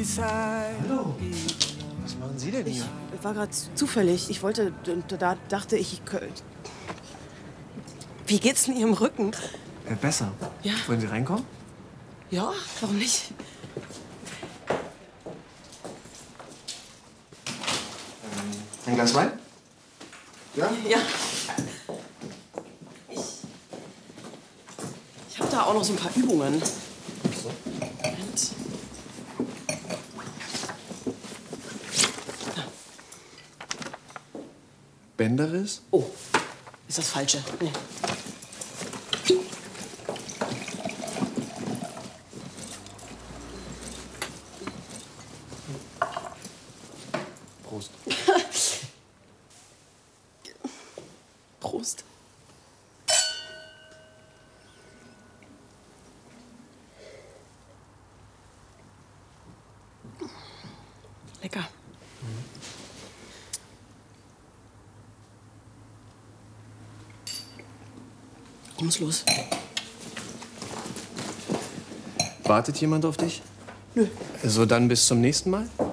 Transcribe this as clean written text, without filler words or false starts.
Hallo. Was machen Sie denn hier? Ich war gerade zufällig. Ich wollte, da dachte ich, wie geht's denn Ihrem Rücken? Besser. Ja. Wollen Sie reinkommen? Ja, warum nicht? Ein Glas Wein? Ja? Ja. Ich habe da auch noch so ein paar Übungen. So. Moment. Bänderriss? Oh, ist das Falsche? Nee. Prost. Prost. Lecker. Ich muss los. Wartet jemand auf dich? Nö. Also dann bis zum nächsten Mal?